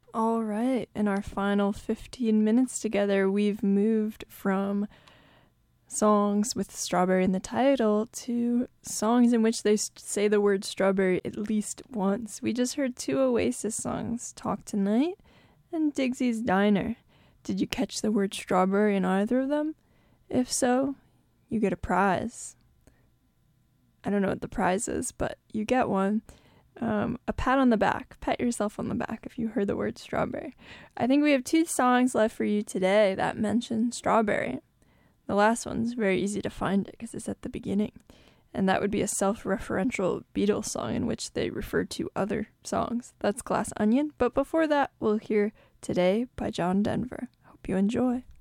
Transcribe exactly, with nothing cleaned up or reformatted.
All right, in our final fifteen minutes together, we've moved from songs with strawberry in the title to songs in which they say the word strawberry at least once. We just heard two Oasis songs, Talk Tonight and Digsy's Diner. Did you catch the word strawberry in either of them? If so, you get a prize. I don't know what the prize is, but you get one. Um, a pat on the back. Pat yourself on the back if you heard the word strawberry. I think we have two songs left for you today that mention strawberry. The last one's very easy to find it because it's at the beginning. And that would be a self-referential Beatles song in which they refer to other songs. That's Glass Onion. But before that, we'll hear Today by John Denver. Hope you enjoy.